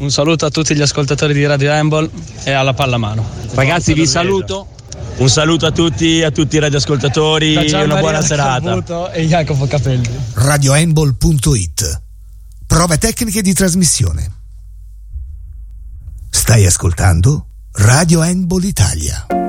un saluto a tutti gli ascoltatori di Radio Handball e alla pallamano. Ragazzi, vi saluto. Un saluto a tutti i radioascoltatori, una buona serata. E Jacopo Capelli. radiohandball.it. Prove tecniche di trasmissione. Stai ascoltando Radio Handball Italia.